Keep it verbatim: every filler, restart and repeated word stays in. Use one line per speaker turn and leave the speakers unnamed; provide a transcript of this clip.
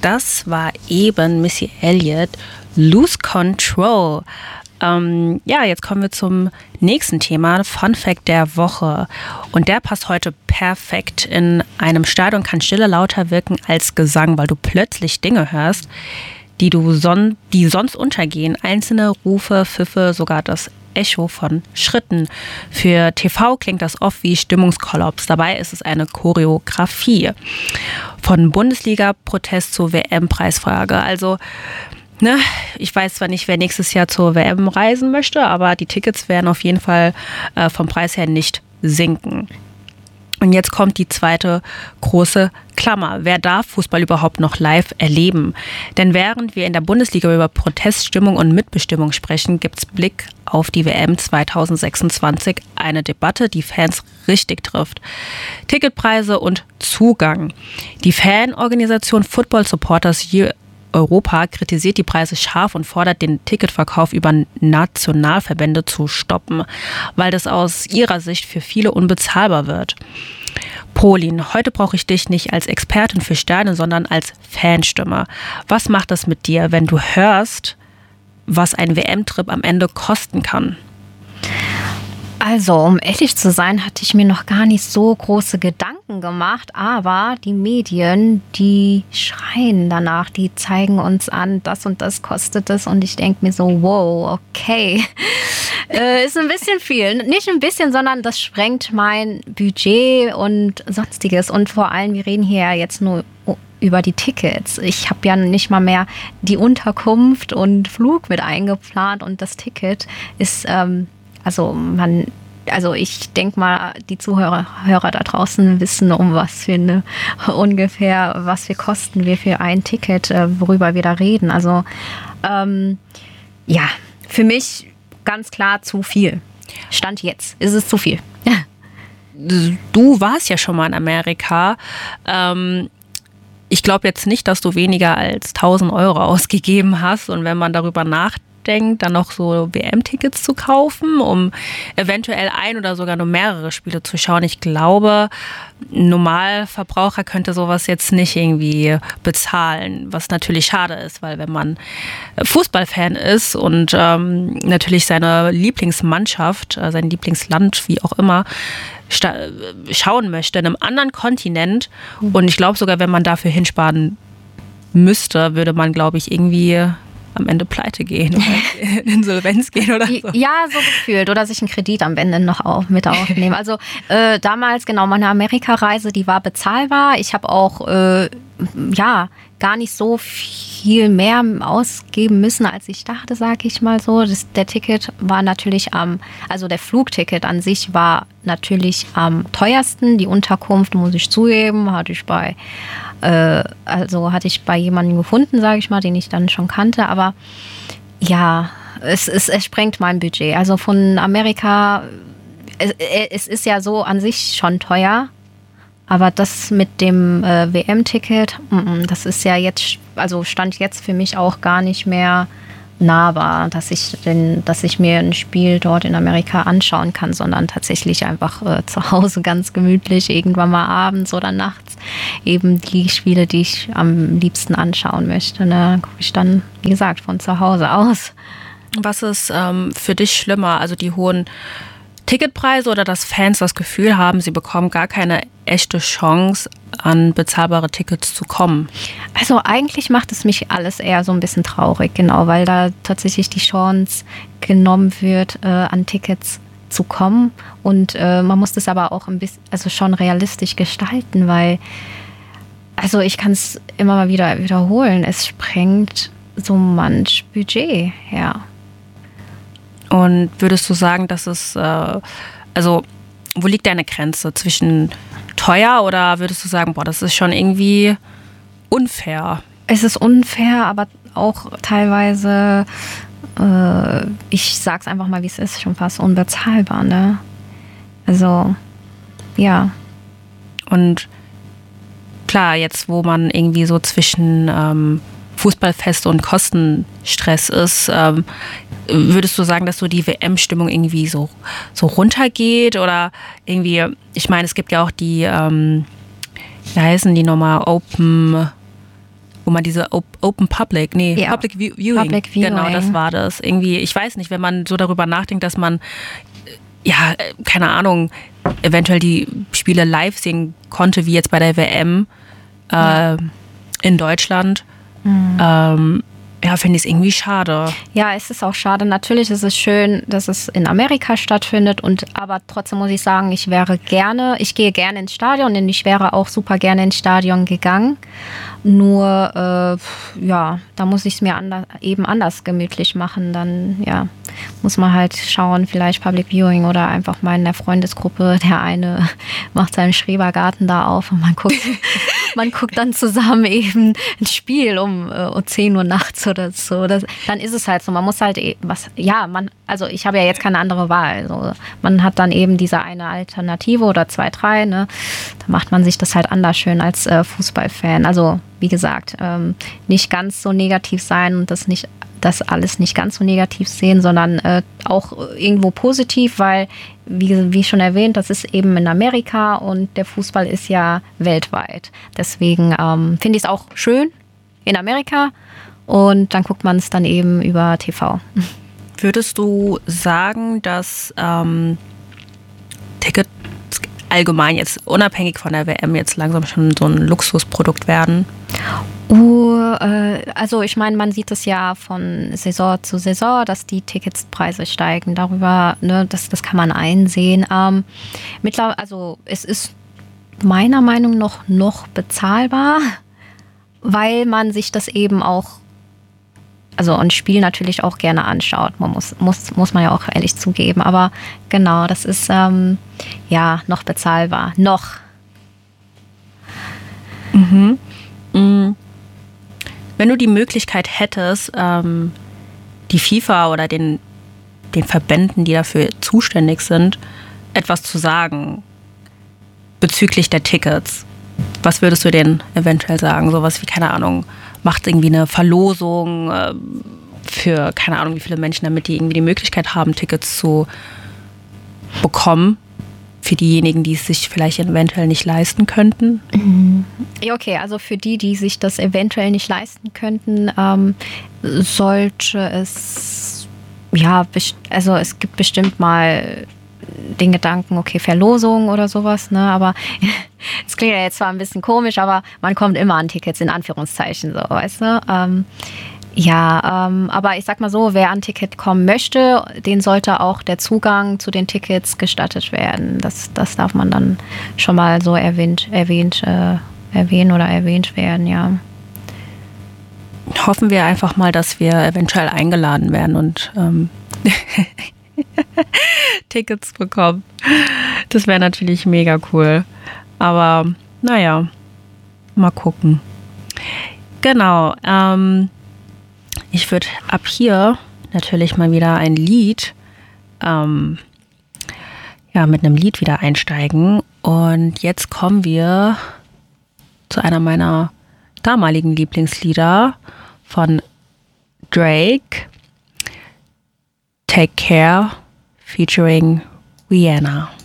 Das war eben Missy Elliott, Lose Control. Ähm, ja, jetzt kommen wir zum nächsten Thema, Fun Fact der Woche. Und der passt heute perfekt. In einem Stadion kann Stille lauter wirken als Gesang, weil du plötzlich Dinge hörst, die du son- die sonst untergehen. Einzelne Rufe, Pfiffe, sogar das Echo von Schritten. Für T V klingt das oft wie Stimmungskollaps. Dabei ist es eine Choreografie. Von Bundesliga-Protest zur W M-Preisfrage. Also, ne, ich weiß zwar nicht, wer nächstes Jahr zur W M reisen möchte, aber die Tickets werden auf jeden Fall äh, vom Preis her nicht sinken. Und jetzt kommt die zweite große Klammer. Wer darf Fußball überhaupt noch live erleben? Denn während wir in der Bundesliga über Proteststimmung und Mitbestimmung sprechen, gibt es Blick auf die W M zwanzig sechsundzwanzig eine Debatte, die Fans richtig trifft. Ticketpreise und Zugang. Die Fanorganisation Football Supporters Europa kritisiert die Preise scharf und fordert, den Ticketverkauf über Nationalverbände zu stoppen, weil das aus ihrer Sicht für viele unbezahlbar wird. Polin, heute brauche ich dich nicht als Expertin für Sterne, sondern als Fanstimme. Was macht das mit dir, wenn du hörst, was ein W M-Trip am Ende kosten kann?
Also, um ehrlich zu sein, hatte ich mir noch gar nicht so große Gedanken gemacht, aber die Medien, die schreien danach, die zeigen uns an, das und das kostet es und ich denke mir so, wow, okay, äh, ist ein bisschen viel. Nicht ein bisschen, sondern das sprengt mein Budget und sonstiges und vor allem, wir reden hier ja jetzt nur über die Tickets. Ich habe ja nicht mal mehr die Unterkunft und Flug mit eingeplant und das Ticket ist... Ähm, Also man, also ich denke mal, die Zuhörer Hörer da draußen wissen, um was für eine ungefähr, was wir kosten wir für ein Ticket, worüber wir da reden. Also ähm, ja, für mich ganz klar zu viel. Stand jetzt ist es zu viel.
Du warst ja schon mal in Amerika. Ähm ich glaube jetzt nicht, dass du weniger als tausend Euro ausgegeben hast. Und wenn man darüber nachdenkt, denkt, dann noch so W M-Tickets zu kaufen, um eventuell ein oder sogar nur mehrere Spiele zu schauen. Ich glaube, ein Normalverbraucher könnte sowas jetzt nicht irgendwie bezahlen, was natürlich schade ist, weil wenn man Fußballfan ist und ähm, natürlich seine Lieblingsmannschaft, äh, sein Lieblingsland, wie auch immer, sta- schauen möchte in einem anderen Kontinent und ich glaube sogar, wenn man dafür hinsparen müsste, würde man, glaube ich, irgendwie am Ende pleite gehen oder in Insolvenz gehen oder so.
Ja, so gefühlt. Oder sich einen Kredit am Ende noch auf, mit aufnehmen. Also äh, damals, genau, meine Amerikareise, die war bezahlbar. Ich habe auch, äh, ja, gar nicht so viel mehr ausgeben müssen, als ich dachte, sage ich mal so. Das, der Ticket war natürlich am, also der Flugticket an sich war natürlich am teuersten. Die Unterkunft, muss ich zugeben, hatte ich bei Also hatte ich bei jemandem gefunden, sage ich mal, den ich dann schon kannte. Aber ja, es, es, es sprengt mein Budget. Also von Amerika, es, es ist ja so an sich schon teuer. Aber das mit dem äh, W M-Ticket, das ist ja jetzt, also stand jetzt für mich auch gar nicht mehr nahbar, dass ich, den, dass ich mir ein Spiel dort in Amerika anschauen kann, sondern tatsächlich einfach äh, zu Hause ganz gemütlich, irgendwann mal abends oder nachts eben die Spiele, die ich am liebsten anschauen möchte. Ne? Gucke ich dann, wie gesagt, von zu Hause aus.
Was ist ähm, für dich schlimmer? Also die hohen Ticketpreise oder dass Fans das Gefühl haben, sie bekommen gar keine echte Chance, an bezahlbare Tickets zu kommen?
Also eigentlich macht es mich alles eher so ein bisschen traurig, genau, weil da tatsächlich die Chance genommen wird, äh, an Tickets zu kommen. Und äh, man muss das aber auch ein bisschen, also schon realistisch gestalten, weil, also ich kann es immer mal wieder wiederholen, es sprengt so manch Budget her.
Und würdest du sagen, dass es, äh, also wo liegt deine Grenze zwischen teuer oder würdest du sagen, boah, das ist schon irgendwie unfair?
Es ist unfair, aber auch teilweise, äh, ich sag's einfach mal, wie es ist, schon fast unbezahlbar, ne? Also, ja.
Und klar, jetzt wo man irgendwie so zwischen ähm, Fußballfest und Kostenstress ist, ähm, würdest du sagen, dass so die W M-Stimmung irgendwie so, so runtergeht oder irgendwie, ich meine, es gibt ja auch die, ähm, wie heißen die nochmal, Open, wo man diese Open Public, nee,
ja.
Public Viewing,
Public Viewing,
genau, das war das. Irgendwie, ich weiß nicht, wenn man so darüber nachdenkt, dass man, ja, keine Ahnung, eventuell die Spiele live sehen konnte, wie jetzt bei der W M äh, ja. in Deutschland, mhm. ähm, ja, finde ich es irgendwie schade.
Ja, es ist auch schade. Natürlich ist es schön, dass es in Amerika stattfindet, und aber trotzdem muss ich sagen, ich wäre gerne, ich gehe gerne ins Stadion, und ich wäre auch super gerne ins Stadion gegangen. Nur, äh, ja, da muss ich es mir anders, eben anders gemütlich machen. Dann, ja, muss man halt schauen, vielleicht Public Viewing oder einfach mal in der Freundesgruppe, der eine macht seinen Schrebergarten da auf und man guckt, man guckt dann zusammen eben ein Spiel um, äh, um zehn Uhr nachts oder so. Das, dann ist es halt so. Man muss halt eh, was, ja, man, also ich habe ja jetzt keine andere Wahl. Also man hat dann eben diese eine Alternative oder zwei, drei, ne? Da macht man sich das halt anders schön als äh, Fußballfan. Also, wie gesagt, ähm, nicht ganz so negativ sein und das nicht, das alles nicht ganz so negativ sehen, sondern äh, auch irgendwo positiv, weil, wie, wie schon erwähnt, das ist eben in Amerika und der Fußball ist ja weltweit. Deswegen ähm, finde ich es auch schön in Amerika, und dann guckt man es dann eben über T V.
Würdest du sagen, dass ähm, Tickets allgemein jetzt unabhängig von der W M jetzt langsam schon so ein Luxusprodukt werden?
Uh, äh, also ich meine, man sieht es ja von Saison zu Saison, dass die Ticketspreise steigen. Darüber, ne, das, das kann man einsehen. Ähm, mittlerweile, also es ist meiner Meinung nach noch bezahlbar, weil man sich das eben auch, also ein Spiel natürlich auch gerne anschaut. Man muss, muss, muss man ja auch ehrlich zugeben. Aber genau, das ist ähm, ja noch bezahlbar. Noch.
Mhm. Mhm. Wenn du die Möglichkeit hättest, ähm, die FIFA oder den, den Verbänden, die dafür zuständig sind, etwas zu sagen bezüglich der Tickets, was würdest du denen eventuell sagen? Sowas wie, keine Ahnung, macht irgendwie eine Verlosung äh, für, keine Ahnung, wie viele Menschen, damit die irgendwie die Möglichkeit haben, Tickets zu bekommen, für diejenigen, die es sich vielleicht eventuell nicht leisten könnten?
Mhm. Ja, okay, also für die, die sich das eventuell nicht leisten könnten, ähm, sollte es, ja, also es gibt bestimmt mal den Gedanken, okay, Verlosung oder sowas, ne, aber es klingt ja jetzt zwar ein bisschen komisch, aber man kommt immer an Tickets, in Anführungszeichen, so, weißt du, ähm, ja, ähm, aber ich sag mal so, wer an Ticket kommen möchte, den sollte auch der Zugang zu den Tickets gestattet werden. Das, das darf man dann schon mal so erwähnt, erwähnt, äh, erwähnen oder erwähnt werden, ja.
Hoffen wir einfach mal, dass wir eventuell eingeladen werden und ähm, Tickets bekommen. Das wäre natürlich mega cool. Aber naja, mal gucken. Genau, ähm, ich würde ab hier natürlich mal wieder ein Lied, ähm, ja, mit einem Lied wieder einsteigen. Und jetzt kommen wir zu einer meiner damaligen Lieblingslieder von Drake, Take Care, featuring Rihanna.